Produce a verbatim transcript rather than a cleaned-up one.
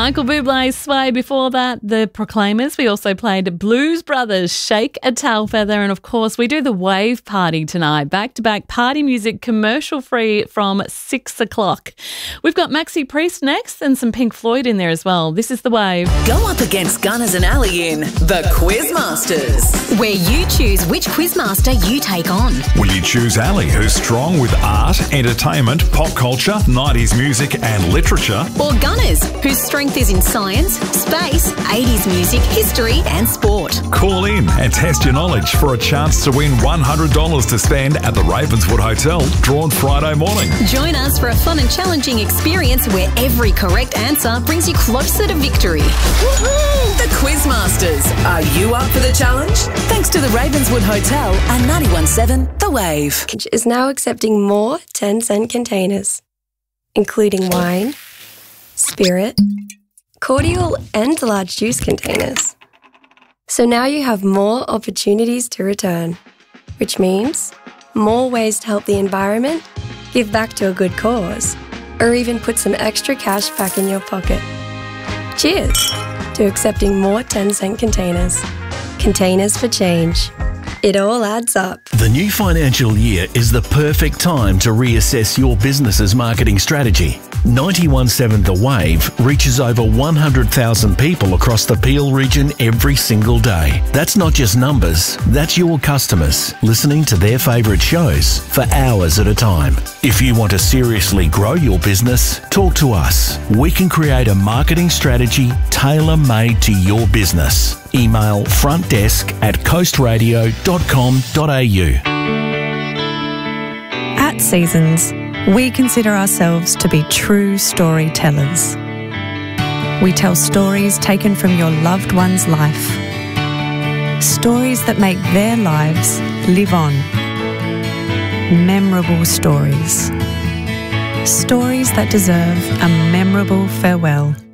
Michael Bublé's Sway. Before that, the Proclaimers. We also played Blues Brothers, Shake a Tail Feather. And, of course, we do the Wave Party tonight. Back-to-back party music, commercial-free from six o'clock. We've got Maxi Priest next and some Pink Floyd in there as well. This is The Wave. Go up against Gunners and Ali in The Quizmasters, where you choose which quizmaster you take on. Will you choose Ali, who's strong with art, entertainment, pop culture, nineties music and literature? Or Gunners, whose strength is in science, space, eighties music, history and sport. Call in and test your knowledge for a chance to win one hundred dollars to spend at the Ravenswood Hotel, drawn Friday morning. Join us for a fun and challenging experience where every correct answer brings you closer to victory. Woohoo! The Quizmasters. Are you up for the challenge? Thanks to the Ravenswood Hotel and ninety-one point seven The Wave. Is now accepting more ten cent containers, including wine, spirit, cordial and large juice containers. So now you have more opportunities to return, which means more ways to help the environment, give back to a good cause, or even put some extra cash back in your pocket. Cheers to accepting more ten cent containers. Containers for change. It all adds up. The new financial year is the perfect time to reassess your business's marketing strategy. ninety-one point seven The Wave reaches over one hundred thousand people across the Peel region every single day. That's not just numbers, that's your customers listening to their favourite shows for hours at a time. If you want to seriously grow your business, talk to us. We can create a marketing strategy tailor-made to your business. Email frontdesk at coastradio dot com dot a u. At Seasons, we consider ourselves to be true storytellers. We tell stories taken from your loved one's life. Stories that make their lives live on. Memorable stories. Stories that deserve a memorable farewell.